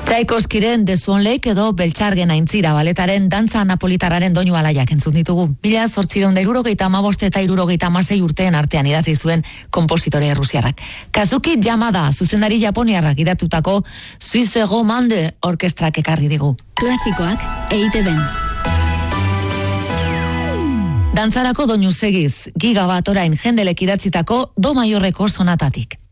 Txaikovskiren The Swan Lake edo Beltxargen aintzira baletaren dantza napolitararen doinu alaiak entzun ditugu. 1875 eta 76 urteen artean idatzi zuen konpositore errusiarrak. Kazuki Yamada, zuzendari japoniarrak idatutako Suisse Romande orkestrak ekarri digu. Klasikoak EITB-n. Dantzarako doinu segiz, Giga bat orain Jendelek idatzitako Do maiorreko sonatatik.